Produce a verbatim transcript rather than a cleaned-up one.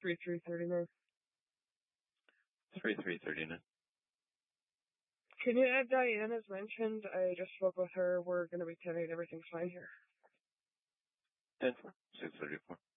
three three thirty-nine. three three thirty-nine. Can you add Diane as mentioned? I just spoke with her. We're going to be telling everything's fine here. ten four, six thirty-four.